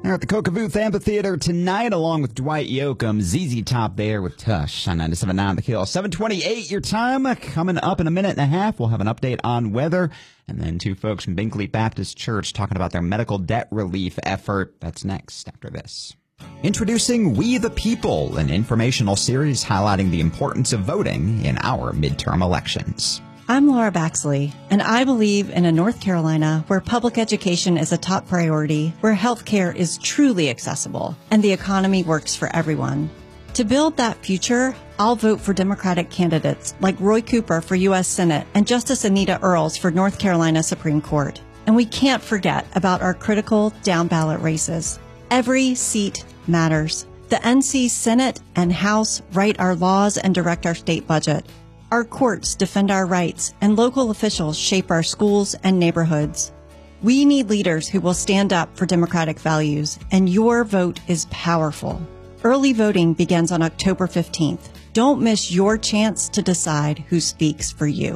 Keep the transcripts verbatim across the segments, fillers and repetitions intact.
They're at the Kokovuth Amphitheater tonight, along with Dwight Yoakam. Z Z Top there with Tush on ninety-seven point nine The Kill. seven twenty-eight your time. Coming up in a minute and a half, we'll have an update on weather. And then two folks from Binkley Baptist Church talking about their medical debt relief effort. That's next after this. Introducing We the People, an informational series highlighting the importance of voting in our midterm elections. I'm Laura Baxley, and I believe in a North Carolina where public education is a top priority, where healthcare is truly accessible, and the economy works for everyone. To build that future, I'll vote for Democratic candidates like Roy Cooper for U S Senate and Justice Anita Earls for North Carolina Supreme Court. And we can't forget about our critical down-ballot races. Every seat matters. The N C Senate and House write our laws and direct our state budget. Our courts defend our rights, and local officials shape our schools and neighborhoods. We need leaders who will stand up for democratic values, and your vote is powerful. Early voting begins on October fifteenth. Don't miss your chance to decide who speaks for you.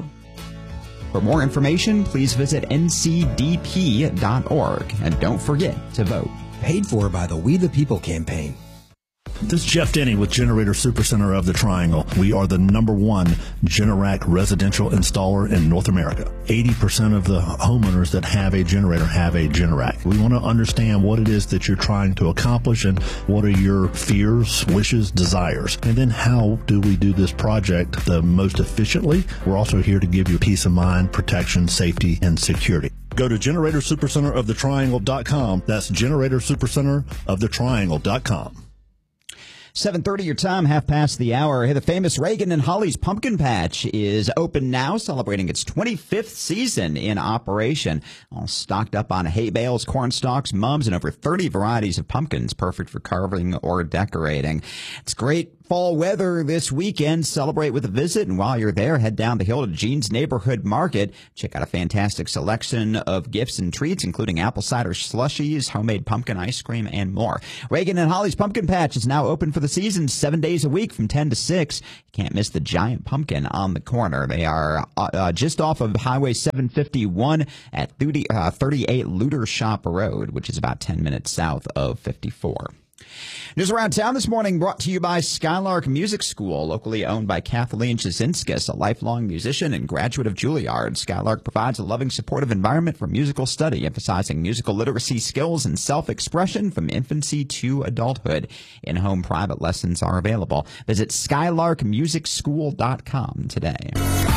For more information, please visit N C D P dot org, and don't forget to vote. Paid for by the We the People campaign. This is Jeff Denny with Generator Supercenter of the Triangle. We are the number one Generac residential installer in North America. eighty percent of the homeowners that have a generator have a Generac. We want to understand what it is that you're trying to accomplish and what are your fears, wishes, desires. And then how do we do this project the most efficiently? We're also here to give you peace of mind, protection, safety, and security. Go to Generator Supercenter of the Triangle dot com. That's Generator Supercenter of the Triangle dot com. seven thirty your time, half past the hour. Hey, the famous Reagan and Holly's Pumpkin Patch is open now, celebrating its twenty-fifth season in operation. All stocked up on hay bales, corn stalks, mums, and over thirty varieties of pumpkins, perfect for carving or decorating. It's great fall weather this weekend. Celebrate with a visit, and while you're there, head down the hill to Gene's Neighborhood Market. Check out a fantastic selection of gifts and treats, including apple cider slushies, homemade pumpkin ice cream, and more. Reagan and Holly's Pumpkin Patch is now open for the season, seven days a week from ten to six. You can't miss the giant pumpkin on the corner. They are uh, just off of Highway seven fifty-one at thirty-eight Luter Shop Road, which is about ten minutes south of fifty-four. News around town this morning brought to you by Skylark Music School, locally owned by Kathleen Chazinskis, a lifelong musician and graduate of Juilliard. Skylark provides a loving, supportive environment for musical study, emphasizing musical literacy skills and self-expression from infancy to adulthood. In-home private lessons are available. Visit skylark music school dot com today.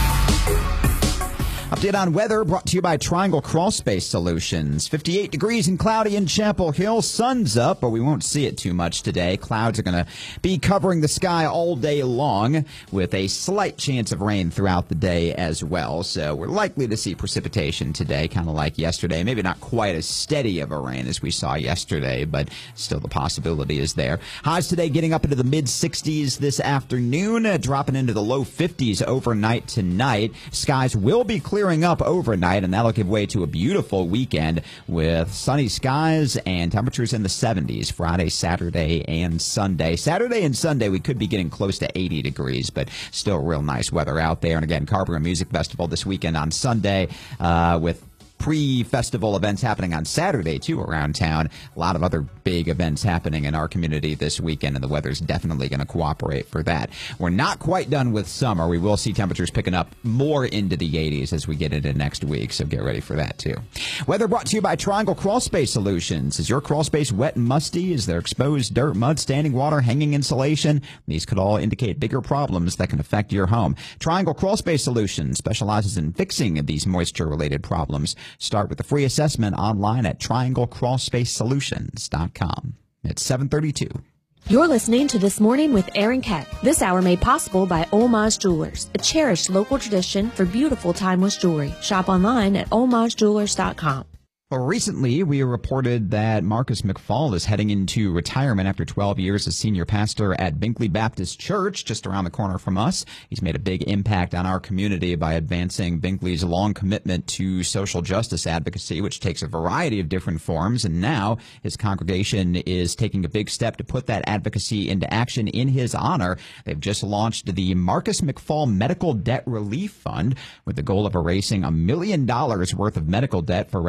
Update on weather brought to you by Triangle Crawl Space Solutions. fifty-eight degrees and cloudy in Chapel Hill. Sun's up, but we won't see it too much today. Clouds are going to be covering the sky all day long with a slight chance of rain throughout the day as well. So we're likely to see precipitation today, kind of like yesterday. Maybe not quite as steady of a rain as we saw yesterday, but still the possibility is there. Highs today getting up into the mid sixties this afternoon, uh, dropping into the low fifties overnight tonight. Skies will be clear clearing up overnight, and that'll give way to a beautiful weekend with sunny skies and temperatures in the seventies Friday, Saturday, and Sunday. Saturday and Sunday, we could be getting close to eighty degrees, but still real nice weather out there. And again, Carberry Music Festival this weekend on Sunday uh, with pre-festival events happening on Saturday, too, around town. A lot of other big events happening in our community this weekend, and the weather's definitely going to cooperate for that. We're not quite done with summer. We will see temperatures picking up more into the eighties as we get into next week, so get ready for that, too. Weather brought to you by Triangle Crawl Space Solutions. Is your crawl space wet and musty? Is there exposed dirt, mud, standing water, hanging insulation? These could all indicate bigger problems that can affect your home. Triangle Crawl Space Solutions specializes in fixing these moisture-related problems. Start with a free assessment online at triangle crawl space solutions dot com. It's seven thirty-two. You're listening to This Morning with Aaron Keck. This hour made possible by Homage Jewelers, a cherished local tradition for beautiful timeless jewelry. Shop online at homage jewelers dot com. Well, recently, we reported that Marcus McFall is heading into retirement after twelve years as senior pastor at Binkley Baptist Church, just around the corner from us. He's made a big impact on our community by advancing Binkley's long commitment to social justice advocacy, which takes a variety of different forms. And now his congregation is taking a big step to put that advocacy into action in his honor. They've just launched the Marcus McFall Medical Debt Relief Fund with the goal of erasing a million dollars worth of medical debt for residents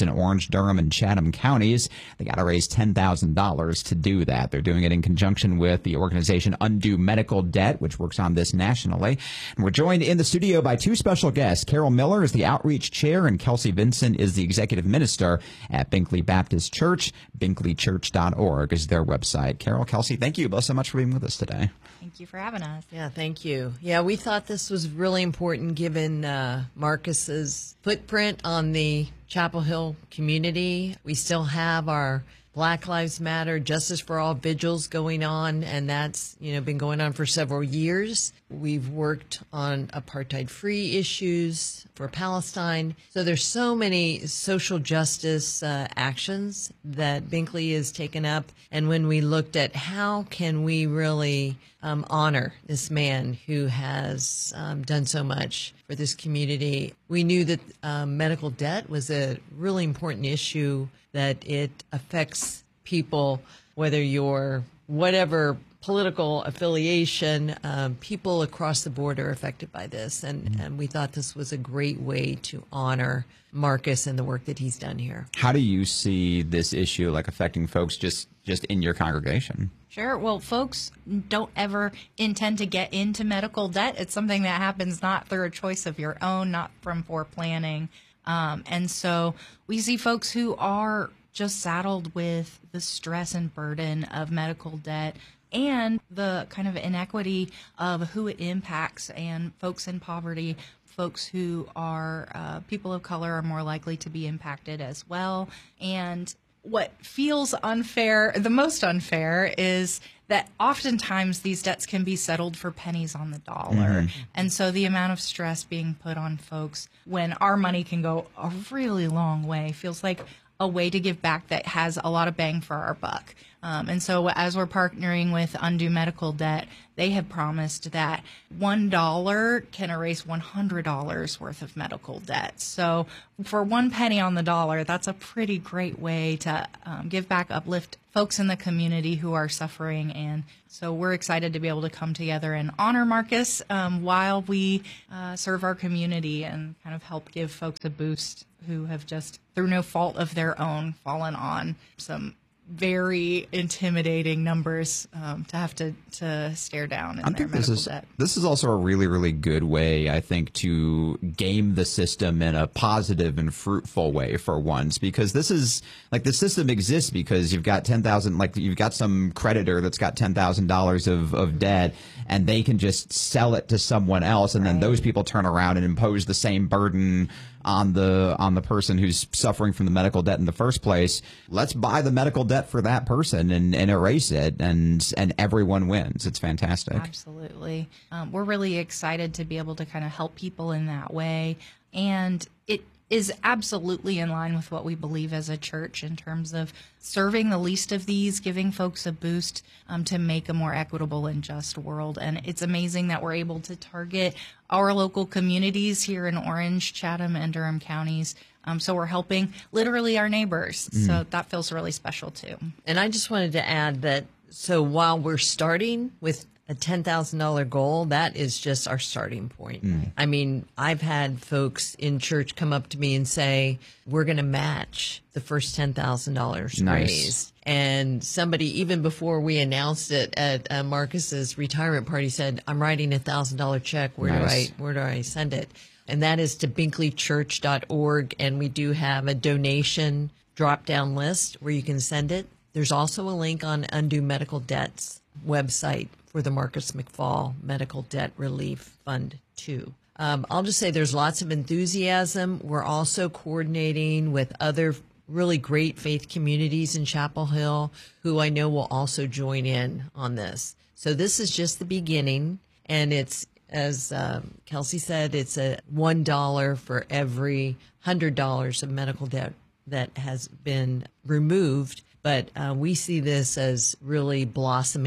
in Orange, Durham, and Chatham counties. They got to raise ten thousand dollars to do that. They're doing it in conjunction with the organization Undo Medical Debt, which works on this nationally. And we're joined in the studio by two special guests. Carol Miller is the outreach chair, and Kelsey Vincent is the executive minister at Binkley Baptist Church. binkley church dot org is their website. Carol, Kelsey, thank you both so much for being with us today. Thank you for having us. Yeah, thank you. Yeah, we thought this was really important given uh, Marcus's footprint on the Chapel Hill community. We still have our Black Lives Matter, Justice for All vigils going on, and that's, you know, been going on for several years. We've worked on apartheid-free issues for Palestine. So there's so many social justice uh, actions that Binkley has taken up. And when we looked at how can we really um, honor this man who has um, done so much for this community, we knew that um, medical debt was a really important issue, that it affects people, whether you're whatever political affiliation, um, people across the board are affected by this. And, mm-hmm. and we thought this was a great way to honor Marcus and the work that he's done here. How do you see this issue like affecting folks just, just in your congregation? Sure. Well, folks don't ever intend to get into medical debt. It's something that happens not through a choice of your own, not from poor planning. Um, and so we see folks who are just saddled with the stress and burden of medical debt and the kind of inequity of who it impacts, and folks in poverty, folks who are uh, people of color are more likely to be impacted as well. And what feels unfair, the most unfair, is that oftentimes these debts can be settled for pennies on the dollar. Mm-hmm. And so the amount of stress being put on folks when our money can go a really long way feels like a way to give back that has a lot of bang for our buck. Um, and so as we're partnering with Undo Medical Debt, they have promised that one dollar can erase one hundred dollars worth of medical debt. So for one penny on the dollar, that's a pretty great way to um, give back, uplift folks in the community who are suffering. And so we're excited to be able to come together and honor Marcus um, while we uh, serve our community and kind of help give folks a boost who have just, through no fault of their own, fallen on some very intimidating numbers um, to have to, to stare down in I their think this medical is, debt. This is also a really, really good way, I think, to game the system in a positive and fruitful way for once, because this is like the system exists because you've got ten thousand, like you've got some creditor that's got ten thousand dollars of, of debt, and they can just sell it to someone else, and then those people turn around and impose the same burden on the on the person who's suffering from the medical debt in the first place. Let's buy the medical debt for that person and, and erase it, and and everyone wins. It's fantastic. Absolutely. Um, we're really excited to be able to kind of help people in that way. And it is absolutely in line with what we believe as a church in terms of serving the least of these, giving folks a boost um, to make a more equitable and just world. And it's amazing that we're able to target our local communities here in Orange, Chatham, and Durham counties. Um, so we're helping literally our neighbors. Mm. So that feels really special too. And I just wanted to add that, so while we're starting with a ten thousand dollars goal, that is just our starting point. Mm. I mean, I've had folks in church come up to me and say, we're going to match the first ten thousand dollars nice. raised. And somebody, even before we announced it at uh, Marcus's retirement party, said, I'm writing a one thousand dollars check. Where nice. do I, where do I send it? And that is to binkley church dot org. And we do have a donation drop-down list where you can send it. There's also a link on Undo Medical Debt's website for the Marcus McFall Medical Debt Relief Fund two. Um, I'll just say there's lots of enthusiasm. We're also coordinating with other really great faith communities in Chapel Hill who I know will also join in on this. So this is just the beginning, and it's, as um, Kelsey said, it's a one dollar for every one hundred dollars of medical debt that has been removed. But uh, we see this as really blossoming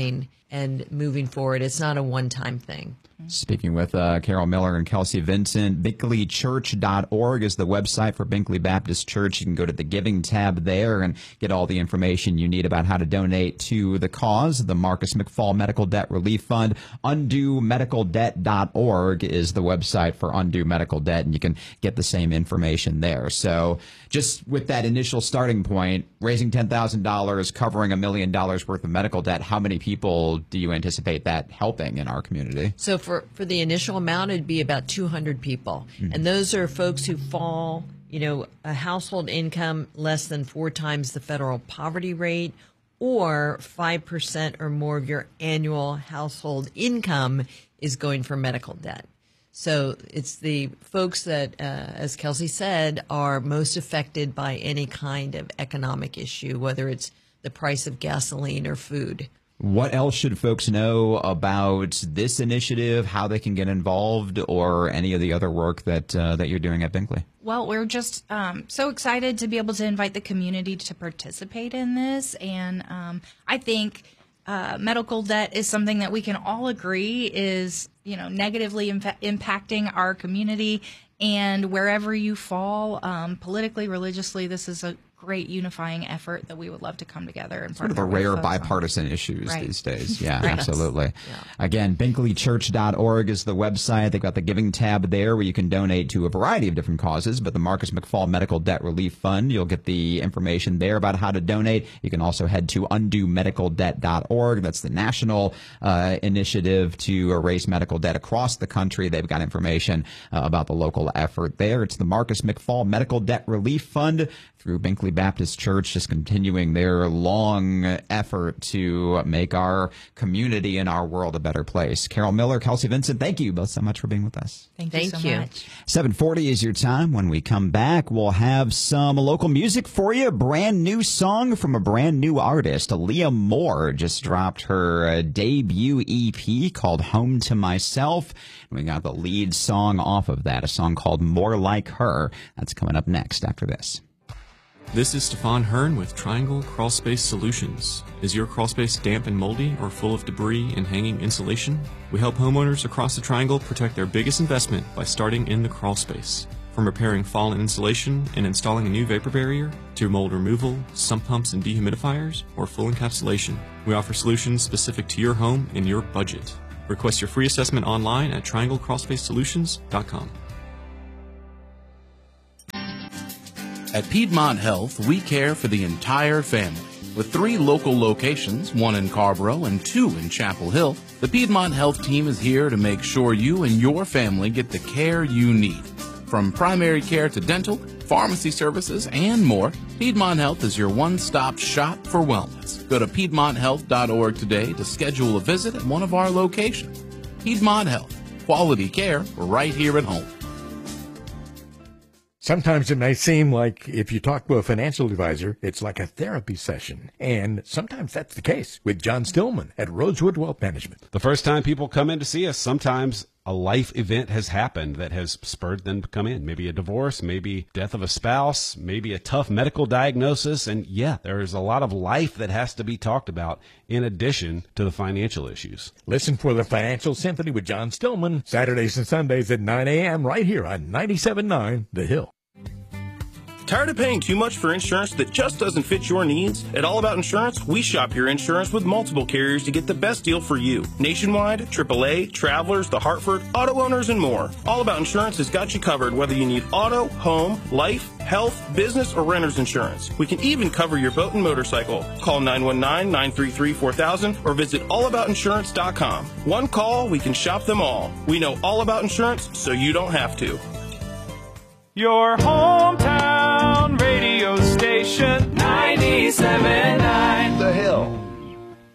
and moving forward. It's not a one-time thing. Speaking with uh, Carol Miller and Kelsey Vincent, binkley church dot org is the website for Binkley Baptist Church. You can go to the Giving tab there and get all the information you need about how to donate to the cause, the Marcus McFall Medical Debt Relief Fund. undo medical debt dot org is the website for Undo Medical Debt, and you can get the same information there. So just with that initial starting point, raising ten thousand dollars, covering a million dollars worth of medical debt, how many people do you anticipate that helping in our community? So for, for the initial amount, it'd be about two hundred people. Mm-hmm. And those are folks who fall, you know, a household income less than four times the federal poverty rate, or five percent or more of your annual household income is going for medical debt. So it's the folks that, uh, as Kelsey said, are most affected by any kind of economic issue, whether it's the price of gasoline or food. What else should folks know about this initiative, how they can get involved, or any of the other work that uh, that you're doing at Binkley? Well, we're just um, so excited to be able to invite the community to participate in this. And um, I think uh, medical debt is something that we can all agree is, you know, negatively impa- impacting our community. And wherever you fall, um, politically, religiously, this is a great unifying effort that we would love to come together and sort of the partner rare with folks on. bipartisan issues Right. these days. Yeah, Right. absolutely. Yeah. Again, binkley church dot org is the website. They've got the Giving tab there where you can donate to a variety of different causes, but the Marcus McFall Medical Debt Relief Fund, you'll get the information there about how to donate. You can also head to undo medical debt dot org. That's the national uh, initiative to erase medical debt across the country. They've got information uh, about the local effort there. It's the Marcus McFall Medical Debt Relief Fund through Binkley Baptist Church, just continuing their long effort to make our community and our world a better place. Carol Miller, Kelsey Vincent, thank you both so much for being with us. Thank you Thank so you. much. seven forty is your time. When we come back, we'll have some local music for you. A brand new song from a brand new artist. Aaliyah Moore just dropped her uh, debut E P called Home to Myself. We got the lead song off of that, a song called More Like Her. That's coming up next after this. This is Stefan Hearn with Triangle Crawl Space Solutions. Is your crawl space damp and moldy or full of debris and hanging insulation? We help homeowners across the Triangle protect their biggest investment by starting in the crawl space. From repairing fallen insulation and installing a new vapor barrier, to mold removal, sump pumps and dehumidifiers, or full encapsulation, we offer solutions specific to your home and your budget. Request your free assessment online at triangle crawl space solutions dot com. At Piedmont Health, we care for the entire family. With three local locations, one in Carborough and two in Chapel Hill, the Piedmont Health team is here to make sure you and your family get the care you need. From primary care to dental, pharmacy services, and more, Piedmont Health is your one-stop shop for wellness. Go to piedmont health dot org today to schedule a visit at one of our locations. Piedmont Health, quality care right here at home. Sometimes it may seem like if you talk to a financial advisor, it's like a therapy session. And sometimes that's the case with John Stillman at Rosewood Wealth Management. The first time people come in to see us, sometimes a life event has happened that has spurred them to come in. Maybe a divorce, maybe death of a spouse, maybe a tough medical diagnosis. And yeah, there's a lot of life that has to be talked about in addition to the financial issues. Listen for the Financial Symphony with John Stillman, Saturdays and Sundays at nine a.m. right here on ninety-seven point nine The Hill. Tired of paying too much for insurance that just doesn't fit your needs? At All About Insurance, we shop your insurance with multiple carriers to get the best deal for you. Nationwide, triple A, Travelers, The Hartford, auto owners, and more. All About Insurance has got you covered whether you need auto, home, life, health, business, or renter's insurance. We can even cover your boat and motorcycle. Call nine one nine, nine three three, four thousand or visit all about insurance dot com. One call, we can shop them all. We know all about insurance, so you don't have to. Your hometown radio station, ninety-seven